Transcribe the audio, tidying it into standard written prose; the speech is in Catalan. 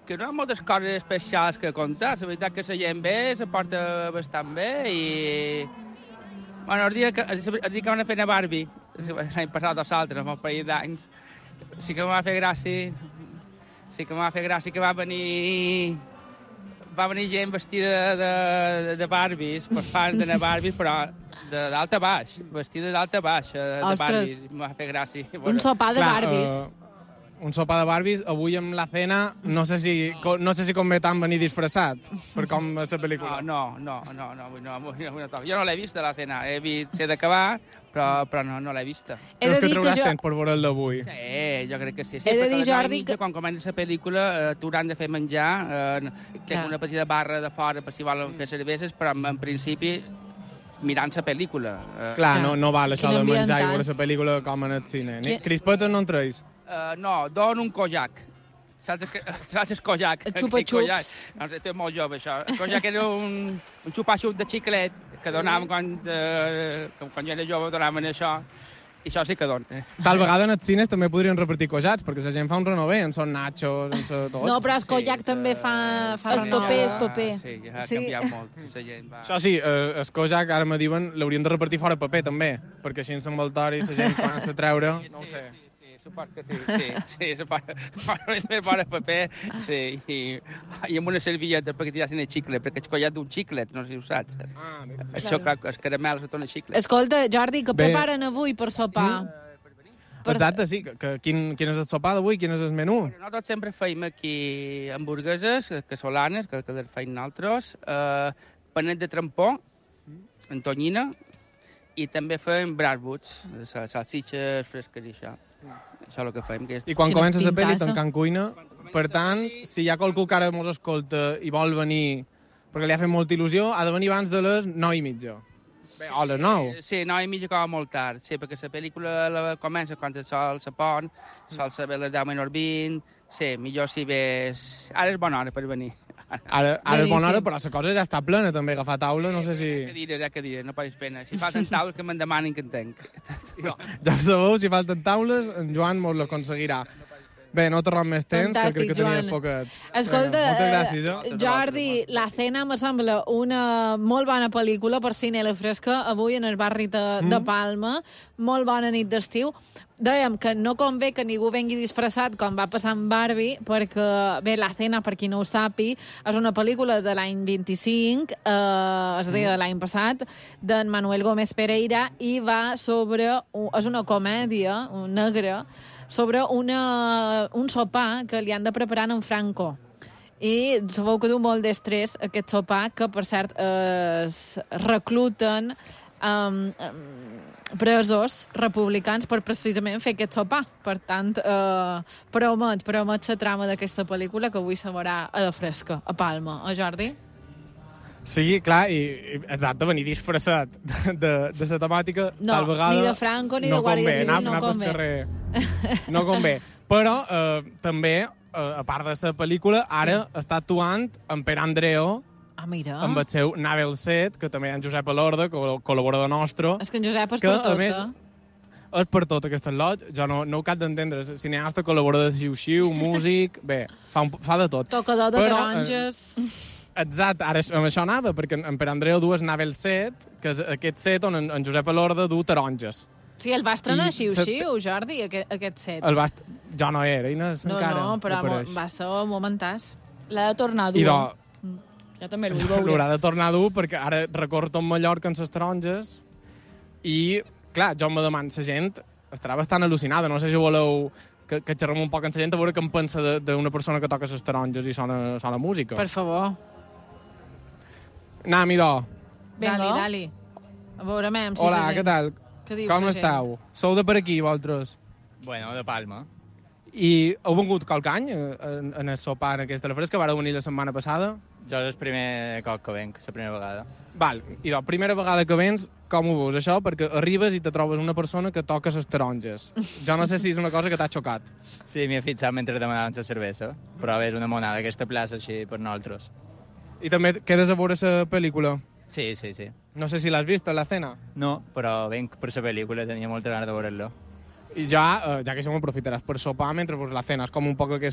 que no hi ha moltes coses especials que contar. La veritat que la gent ve, se porta bastant bé i... Bueno, el dia que van a fer a Barbie, l'any passat o l'altre, en un parell d'anys, sí que m'ha fet gràcia que va venir gent vestida de Barbies, per fans de Barbies, però d'alt a baix, vestida d'alt a baix, de Barbies. M'ha fet gràcia. Un sopar de Barbies. Un sopar de Barbies, avui amb la cena, no sé si convé tant venir disfressat, per com és la pel·lícula. No, avui no toca. Jo no l'he vist, la cena. Sé d'acabar, però no l'he vista. Creus que trauràs temps per veure-el d'avui? Sí, jo crec que sí. He de dir, Jordi, que... Quan comença la pel·lícula t'hauran de fer menjar, té una petita barra de fora per si volen fer cerveses, però en principi mirant la pel·lícula. Clar, no val això de menjar i veure la pel·lícula com en el cine. Crispetes no en treus? No, don un Kojak. Saps el Kojak? El xupa-xups. No sé, és molt jove, això. El Kojak era un xupa-xup de xiclet que donàvem quan jo era jove, donàvem això. I això sí que dona. Tal vegada en els cines també podrien repartir Kojaks, perquè la gent fa un renové, en són nachos, en són tot. No, però el Kojak també fa renové. És paper. Sí, ha canviat molt. La gent va... Això sí, el Kojak, ara me diuen, l'haurien de repartir fora paper, també, perquè així en l'envoltori la gent quan s'ha treure, no ho sé. Suport que sí, més fora paper, sí, i amb una servilleta perquè tirassin el xiclet, perquè és collat d'un xiclet, no sé si ho saps. Això, clar, els caramels que donen xiclet. Escolta, Jordi, què preparen avui per sopar? Exacte, sí. Quin és el sopar d'avui? Quin és el menú? Nosaltres sempre feim aquí hamburgueses, casolanes, que feim nosaltres, panet de trampó, en tonyina, i també fem bratwursts, salsitxes fresques i això. Això és el que fem. I quan comença la pel·li, tancant cuina, per tant, si hi ha qualcú que ara mos escolta i vol venir, perquè li ha fet molta il·lusió, ha de venir abans de les 9:30. Bé, o les 9. Sí, 9:30 com a molt tard. Sí, perquè la pel·lícula comença quan el sol se pon, sol saber les 10:20. Sí, millor si ves... Ara és bona hora per venir. Ara és bona hora, però la cosa ja està plena, també, agafar taula, no sé si... Ja que diré, no paris pena. Si falten taules, que me'n demanin que en tenc. No, ja ho sabeu, si falten taules, en Joan mos l'aconseguirà. Bé, no tornem més temps, que crec que tenies poquets. Escolta, moltes gràcies, Jordi, La Cena me sembla una molt bona pel·lícula per cine a la fresca, avui en el barri de Palma. Molt bona nit d'estiu. Dèiem que no convé que ningú vengui disfressat com va passar amb Barbie, perquè, bé, La Cena, per qui no ho sàpi, és una pel·lícula de l'any 25, és a dir, de l'any passat, d'en Manuel Gómez Pereira, i va sobre... És una comèdia negra, sobre un sopar que li han de preparar en Franco. I sabeu que du molt d'estrès aquest sopar, que, per cert, es recluten presos republicans per precisament fer aquest sopar. Per tant, promet la trama d'aquesta pel·lícula, que avui se veurà a la fresca, a Palma. Jordi? Sí, clar, i exacte, venir disfressat de la temàtica, no, tal vegada... ni de Franco ni de Guàrdia Civil no convé. No convé. Però també, a part de la pel·lícula, ara està actuant en Pere Andreu, mira. Amb el seu Navel Set, que també hi ha en Josep Alorda, col·laborador nostre. És que en Josep és per tot, més, és per tot aquest lot. Jo no ho cap d'entendre. Cineasta, col·laborador de xiu-xiu, músic... Bé, fa de tot. Tocador de taronges... Exacte, ara amb això anava, perquè en Pere Andreu du el Navel Set, que és aquest set on en Josep Alorda du taronges. Sí, el va estrenar xiu-xiu, Jordi, aquest set. Jo no era, Inés, encara. No, però va ser un momentàs. L'ha de tornar a dur. Ja també l'ho veuré. L'haurà de tornar a dur, perquè ara recorre tot Mallorca en les taronges, i, clar, jo me demano, la gent estarà bastant al·lucinada, no sé si voleu que xerrem un poc amb la gent a veure què en pensa d'una persona que toca les taronges i sona música. Per favor. Anem, idò. Dali. A veure, si hola, què tal? Què dius, com esteu? Sou de per aquí, vosaltres? Bueno, de Palma. I heu vengut qualque any en el sopar aquesta de la fresca? Vareu venir la setmana passada? Jo és el primer cop que venc, la primera vegada. Val, i la primera vegada que vens, com ho veus, això? Perquè arribes i te trobes una persona que toca les taronges. Jo no sé si és una cosa que t'ha xocat. Sí, m'hi he fixat mentre demanaven la cervesa, però és una monada aquesta plaça així per nosaltres. I també quedes a veure la pel·lícula? Sí. No sé si l'has vist, La Cena? No, però venc per la pel·lícula, tenia molta ganes de veure-la. I ja que això m'ho aprofitaràs per sopar mentre veus La Cena. És com un poc